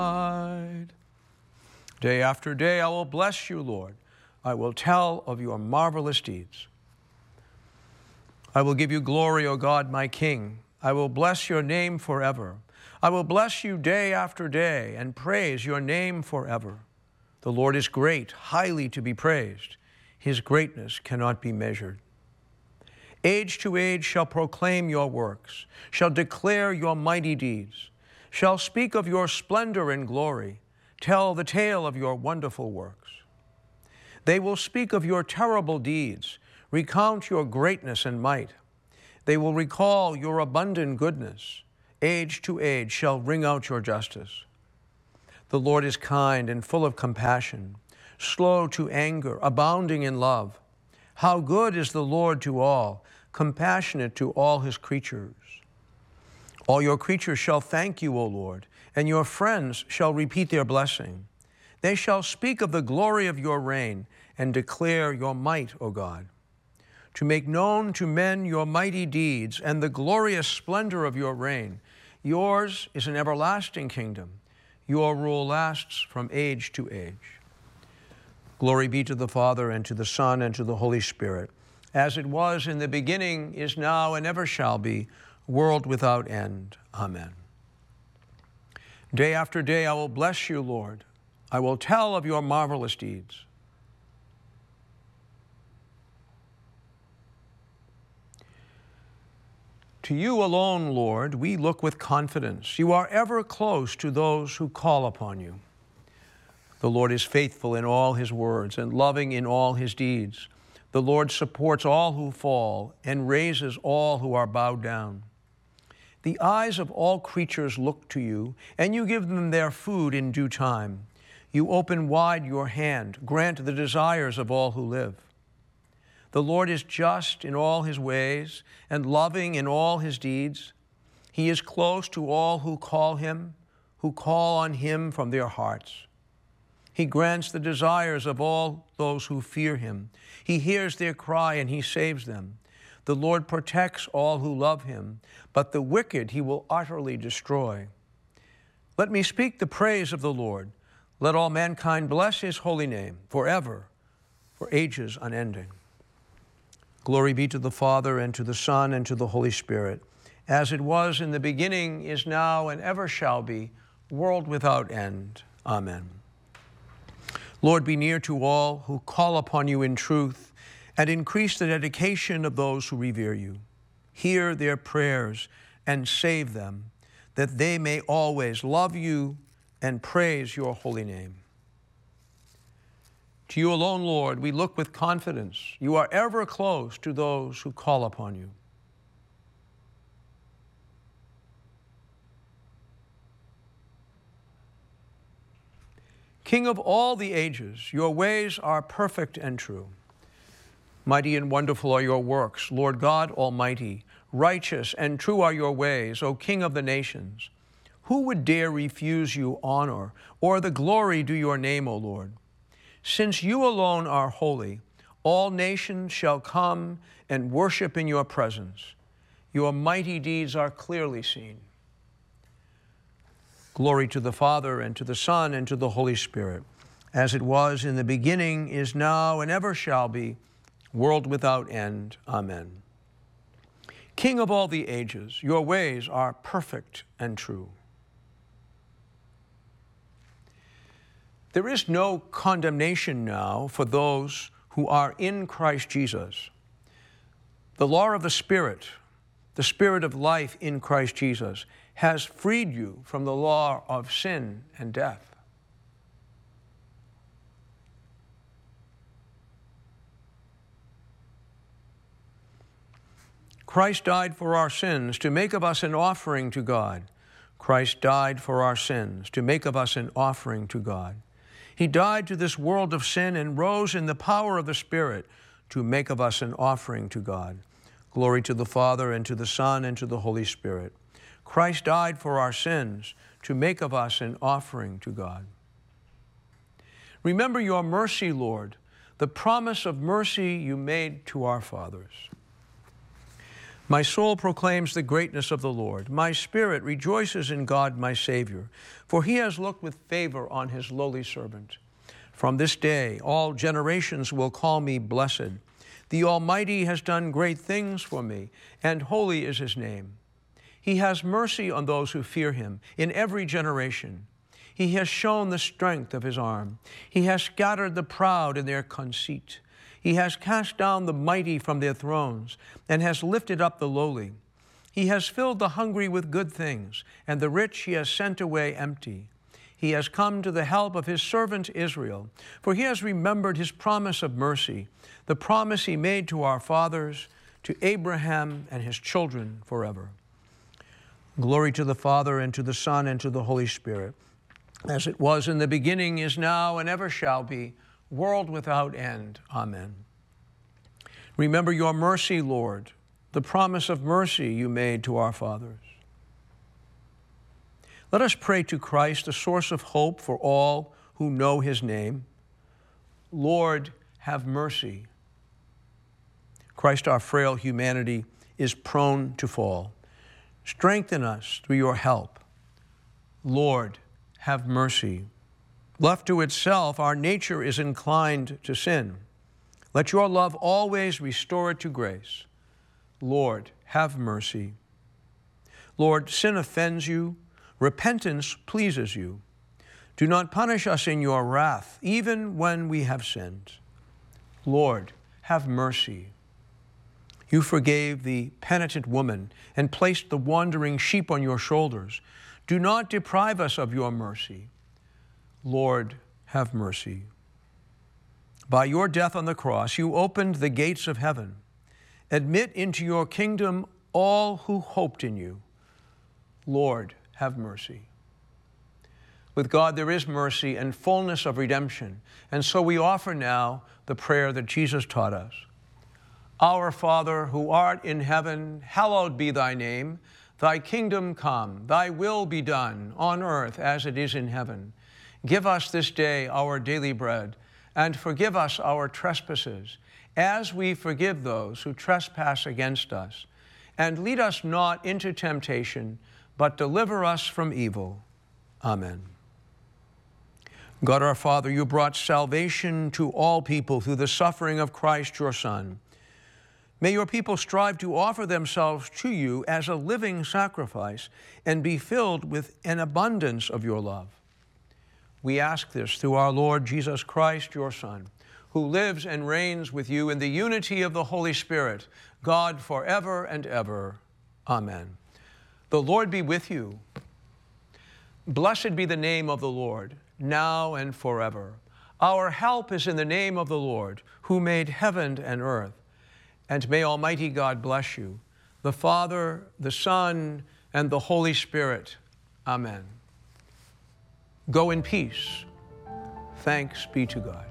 Day after day I will bless you, Lord. I will tell of your marvelous deeds. I will give you glory, O God, my King. I will bless your name forever. I will bless you day after day and praise your name forever. The Lord is great, highly to be praised. His greatness cannot be measured. Age to age shall proclaim your works, shall declare your mighty deeds, shall speak of your splendor and glory, tell the tale of your wonderful works. They will speak of your terrible deeds, recount your greatness and might. They will recall your abundant goodness. Age to age shall ring out your justice. The Lord is kind and full of compassion, slow to anger, abounding in love. How good is the Lord to all, compassionate to all his creatures. All your creatures shall thank you, O Lord, and your friends shall repeat their blessing. They shall speak of the glory of your reign and declare your might, O God. To make known to men your mighty deeds and the glorious splendor of your reign. Yours is an everlasting kingdom. Your rule lasts from age to age. Glory be to the Father, and to the Son, and to the Holy Spirit, as it was in the beginning, is now, and ever shall be, world without end. Amen. Day after day I will bless you, Lord. I will tell of your marvelous deeds. To you alone, Lord, we look with confidence. You are ever close to those who call upon you. The Lord is faithful in all his words and loving in all his deeds. The Lord supports all who fall and raises all who are bowed down. The eyes of all creatures look to you, and you give them their food in due time. You open wide your hand, grant the desires of all who live. The Lord is just in all his ways and loving in all his deeds. He is close to all who call on him from their hearts. He grants the desires of all those who fear him. He hears their cry and he saves them. The Lord protects all who love him, but the wicked he will utterly destroy. Let me speak the praise of the Lord. Let all mankind bless his holy name forever, for ages unending. Glory be to the Father, and to the Son, and to the Holy Spirit, as it was in the beginning, is now, and ever shall be, world without end. Amen. Lord, be near to all who call upon you in truth, and increase the dedication of those who revere you. Hear their prayers and save them, that they may always love you and praise your holy name. To you alone, Lord, we look with confidence. You are ever close to those who call upon you. King of all the ages, your ways are perfect and true. Mighty and wonderful are your works, Lord God Almighty. Righteous and true are your ways, O King of the nations. Who would dare refuse you honor, or the glory due your name, O Lord? Since you alone are holy, all nations shall come and worship in your presence. Your mighty deeds are clearly seen. Glory to the Father, and to the Son, and to the Holy Spirit, as it was in the beginning, is now, and ever shall be, world without end. Amen. King of all the ages, your ways are perfect and true. There is no condemnation now for those who are in Christ Jesus. The law of the Spirit of life in Christ Jesus, has freed you from the law of sin and death. Christ died for our sins to make of us an offering to God. Christ died for our sins to make of us an offering to God. He died to this world of sin and rose in the power of the Spirit to make of us an offering to God. Glory to the Father, and to the Son, and to the Holy Spirit. Christ died for our sins to make of us an offering to God. Remember your mercy, Lord, the promise of mercy you made to our fathers. My soul proclaims the greatness of the Lord. My spirit rejoices in God my Savior, for he has looked with favor on his lowly servant. From this day all generations will call me blessed. The Almighty has done great things for me, and holy is his name. He has mercy on those who fear him in every generation. He has shown the strength of his arm. He has scattered the proud in their conceit. He has cast down the mighty from their thrones and has lifted up the lowly. He has filled the hungry with good things, and the rich he has sent away empty. He has come to the help of his servant Israel, for he has remembered his promise of mercy, the promise he made to our fathers, to Abraham and his children forever. Glory to the Father, and to the Son, and to the Holy Spirit, as it was in the beginning, is now, and ever shall be, world without end. Amen. Remember your mercy, Lord, the promise of mercy you made to our fathers. Let us pray to Christ, the source of hope for all who know his name. Lord, have mercy. Christ, our frail humanity is prone to fall. Strengthen us through your help. Lord, have mercy. Left to itself, our nature is inclined to sin. Let your love always restore it to grace. Lord, have mercy. Lord, sin offends you. Repentance pleases you. Do not punish us in your wrath, even when we have sinned. Lord, have mercy. You forgave the penitent woman and placed the wandering sheep on your shoulders. Do not deprive us of your mercy. Lord, have mercy. By your death on the cross, you opened the gates of heaven. Admit into your kingdom all who hoped in you. Lord, have mercy. With God there is mercy and fullness of redemption, and so we offer now the prayer that Jesus taught us. Our Father, who art in heaven, hallowed be thy name. Thy kingdom come, thy will be done, on earth as it is in heaven. Give us this day our daily bread, and forgive us our trespasses, as we forgive those who trespass against us. And lead us not into temptation, but deliver us from evil. Amen. God our Father, you brought salvation to all people through the suffering of Christ your Son. May your people strive to offer themselves to you as a living sacrifice and be filled with an abundance of your love. We ask this through our Lord Jesus Christ, your Son, who lives and reigns with you in the unity of the Holy Spirit, God forever and ever. Amen. The Lord be with you. Blessed be the name of the Lord, now and forever. Our help is in the name of the Lord, who made heaven and earth. And may Almighty God bless you, the Father, the Son, and the Holy Spirit. Amen. Go in peace. Thanks be to God.